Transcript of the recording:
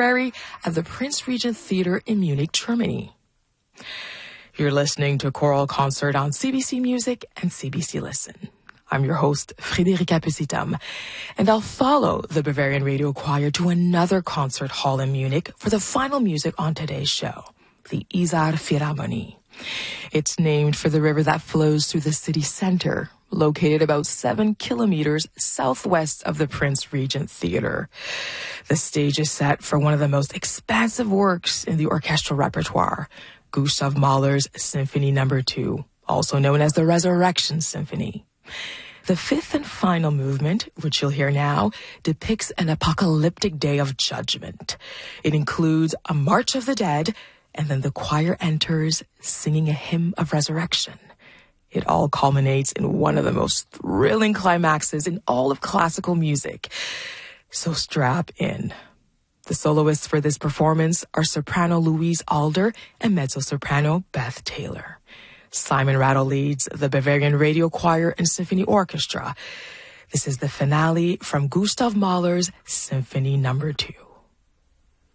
February at the Prince Regent Theater in Munich, Germany. You're listening to Choral Concert on CBC Music and CBC Listen. I'm your host, Friederike Püsitam, and I'll follow the Bavarian Radio Choir to another concert hall in Munich for the final music on today's show, the Isar Philharmonie. It's named for the river that flows through the city center, located about 7 kilometers southwest of the Prince Regent Theater. The stage is set for one of the most expansive works in the orchestral repertoire, Gustav Mahler's Symphony No. 2, also known as the Resurrection Symphony. The fifth and final movement, which you'll hear now, depicts an apocalyptic day of judgment. It includes a March of the Dead, and then the choir enters singing a hymn of resurrection. It all culminates in one of the most thrilling climaxes in all of classical music. So strap in. The soloists for this performance are soprano Louise Alder and mezzo-soprano Beth Taylor. Simon Rattle leads the Bavarian Radio Choir and Symphony Orchestra. This is the finale from Gustav Mahler's Symphony No. 2.